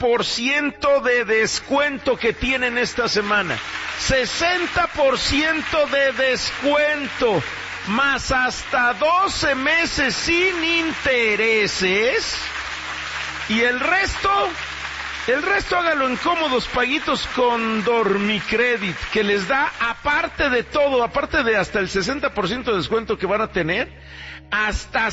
60% de descuento que tienen esta semana. 60% de descuento, más hasta 12 meses sin intereses. Y el resto hágalo en cómodos paguitos con Dormicredit, que les da, aparte de todo, aparte de hasta el 60% de descuento que van a tener, hasta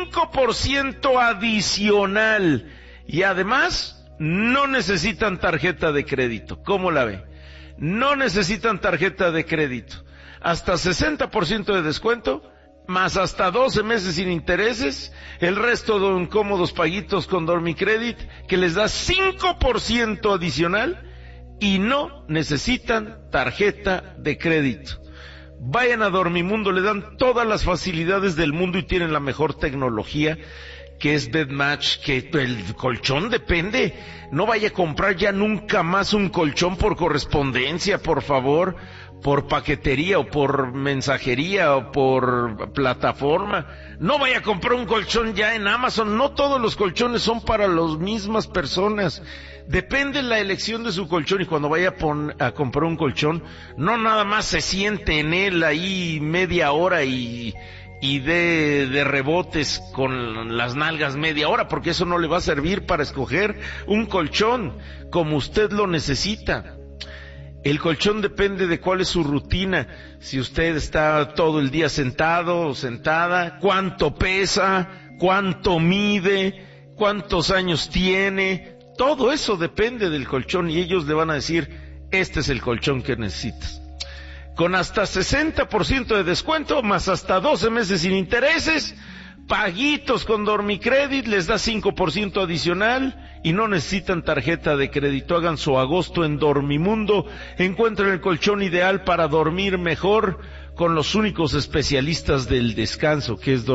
5% adicional. Y además, no necesitan tarjeta de crédito. ¿Cómo la ve? No necesitan tarjeta de crédito. Hasta 60% de descuento, más hasta 12 meses sin intereses, el resto en cómodos paguitos con Dormicredit, que les da 5% adicional y no necesitan tarjeta de crédito. Vayan a Dormimundo, le dan todas las facilidades del mundo y tienen la mejor tecnología, que es BedMatch, que el colchón depende. No vaya a comprar ya nunca más un colchón por correspondencia, por favor, por paquetería o por mensajería o por plataforma. No vaya a comprar un colchón ya en Amazon. No todos los colchones son para las mismas personas. Depende la elección de su colchón, y cuando vaya a comprar un colchón, no nada más se siente en él ahí media hora y de rebotes con las nalgas media hora, porque eso no le va a servir para escoger un colchón como usted lo necesita. El colchón depende de cuál es su rutina, si usted está todo el día sentado o sentada, cuánto pesa, cuánto mide, cuántos años tiene, todo eso depende del colchón, y ellos le van a decir, este es el colchón que necesitas. Con hasta 60% de descuento, más hasta 12 meses sin intereses, paguitos con Dormicredit, les da 5% adicional y no necesitan tarjeta de crédito. Hagan su agosto en Dormimundo, encuentren el colchón ideal para dormir mejor con los únicos especialistas del descanso, que es